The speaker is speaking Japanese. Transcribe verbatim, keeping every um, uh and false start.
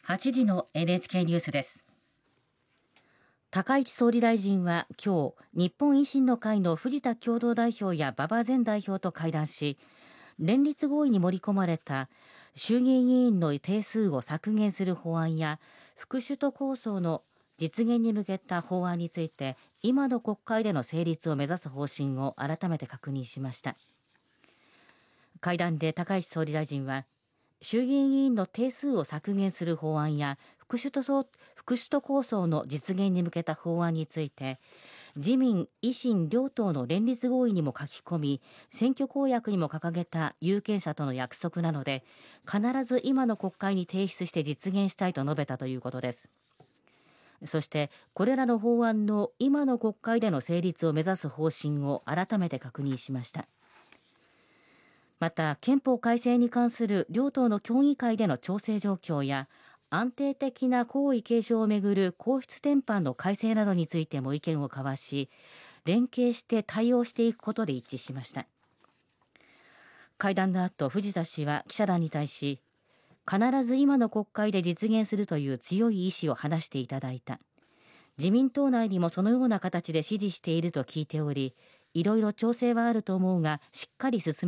はちじの エヌエイチケー ニュースです。高市総理大臣は今日、日本維新の会の藤田共同代表や馬場前代表と会談し、連立合意に盛り込まれた衆議院議員の定数を削減する法案や副首都構想の実現に向けた法案について、今の国会での成立を目指す方針を改めて確認しました。会談で高市総理大臣は、衆議院議員の定数を削減する法案や副首都総副首都構想の実現に向けた法案について、自民・維新両党の連立合意にも書き込み、選挙公約にも掲げた有権者との約束なので、必ず今の国会に提出して実現したいと述べたということです。そして、これらの法案の今の国会での成立を目指す方針を改めて確認しました。また、憲法改正に関する両党の協議会での調整状況や、安定的な皇位継承をめぐる皇室典範の改正などについても意見を交わし、連携して対応していくことで一致しました。会談の後、藤田氏は記者団に対し、必ず今の国会で実現するという強い意志を話していただいた。自民党内にもそのような形で支持していると聞いており、いろいろ調整はあると思うが、しっかり進め